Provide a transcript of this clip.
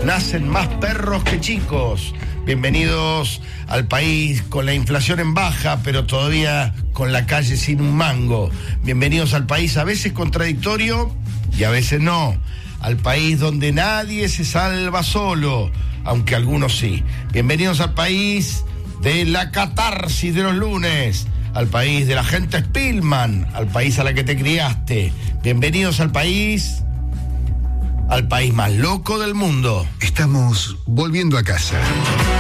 nacen más perros que chicos. Bienvenidos al país con la inflación en baja, pero todavía con la calle sin un mango. Bienvenidos al país a veces contradictorio y a veces no. Al país donde nadie se salva solo, aunque algunos sí. Bienvenidos al país de la catarsis de los lunes, al país de la gente Spillman, al país a la que te criaste. Bienvenidos al país más loco del mundo. Estamos volviendo a casa.